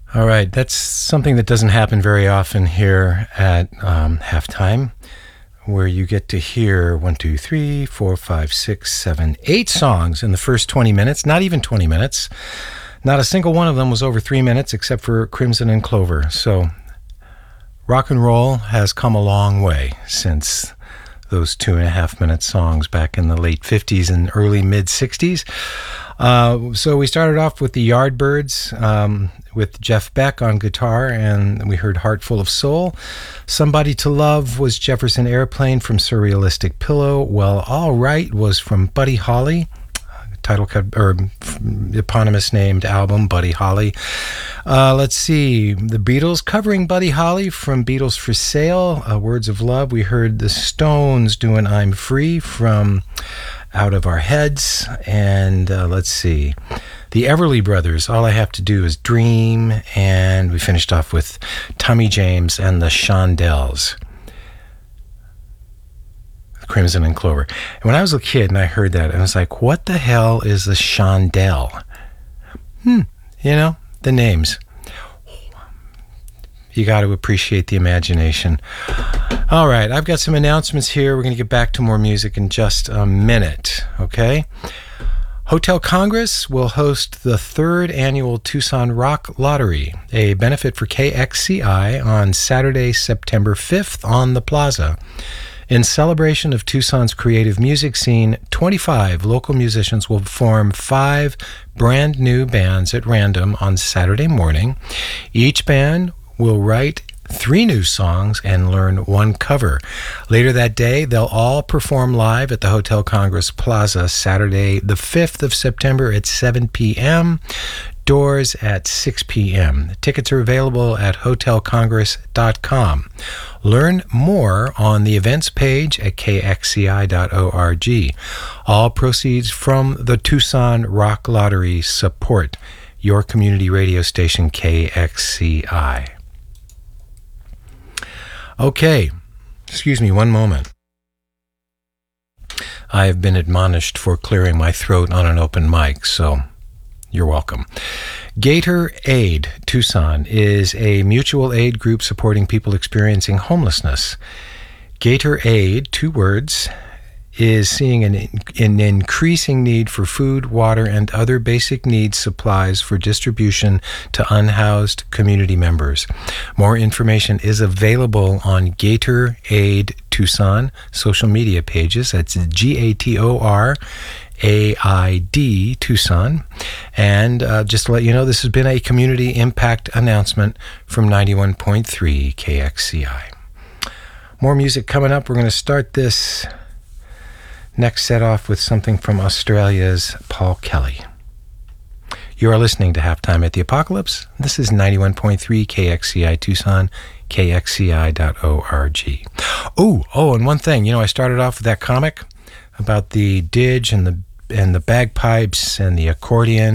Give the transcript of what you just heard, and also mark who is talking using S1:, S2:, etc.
S1: All right, that's something that doesn't happen very often here at halftime, where you get to hear 1, 2, 3, 4, 5, 6, 7, 8 songs in the first 20 minutes, not even 20 minutes. Not a single one of them was over 3 minutes except for Crimson and Clover. So rock and roll has come a long way since those 2.5-minute songs back in the late 50s and early mid-60s. So we started off with the Yardbirds with Jeff Beck on guitar, and we heard Heart Full of Soul. Somebody to Love was Jefferson Airplane from Surrealistic Pillow. Well, All Right was from Buddy Holly, title cut or eponymous named album, Buddy Holly. Let's see, the Beatles covering Buddy Holly from Beatles for Sale, Words of Love. We heard the Stones doing I'm Free from Out of Our Heads. And let's see, the Everly Brothers, All I Have to Do Is Dream. And we finished off with Tommy James and the Shondells, Crimson and Clover. And when I was a kid and I heard that, I was like, what the hell is the Shondell? You know, the names. You got to appreciate the imagination. All right, I've got some announcements here. We're going to get back to more music in just a minute, okay? Hotel Congress will host the 3rd annual Tucson Rock Lottery, a benefit for KXCI, on Saturday, September 5th on the Plaza. In celebration of Tucson's creative music scene, 25 local musicians will form 5 brand new bands at random on Saturday morning. Each band will write 3 new songs and learn 1 cover. Later that day, they'll all perform live at the Hotel Congress Plaza Saturday, the 5th of September at 7 p.m., doors at 6 p.m. Tickets are available at hotelcongress.com. Learn more on the events page at kxci.org. All proceeds from the Tucson Rock Lottery support your community radio station, KXCI. Okay, excuse me one moment. I have been admonished for clearing my throat on an open mic, so you're welcome. Gator Aid Tucson is a mutual aid group supporting people experiencing homelessness. Gator Aid, 2 words, is seeing an increasing need for food, water, and other basic needs supplies for distribution to unhoused community members. More information is available on Gator Aid Tucson social media pages. That's GATORAID Tucson. And just to let you know, this has been a community impact announcement from 91.3 KXCI. More music coming up. We're going to start this next set off with something from Australia's Paul Kelly. You are listening to Halftime at the Apocalypse. This is 91.3 KXCI Tucson, kxci.org. Oh, and one thing, I started off with that comic about the didge and the bagpipes and the accordion